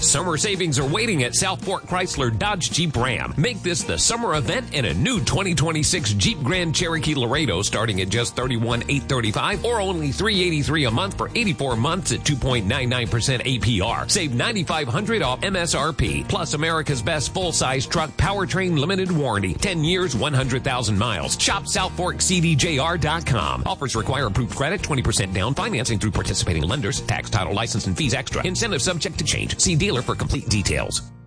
Summer savings are waiting at South Fork Chrysler Dodge Jeep Ram. Make this the summer event in a new 2026 Jeep Grand Cherokee Laredo starting at just $31,835 or only $383 a month for 84 months at 2.99% APR. Save $9,500 off MSRP. Plus America's best full-size truck powertrain limited warranty. 10 years, 100,000 miles. Shop SouthForkCDJR.com. Offers require approved credit, 20% down, financing through participating lenders, tax, title, license, and fees extra. Incentive subject to change. See dealer for complete details.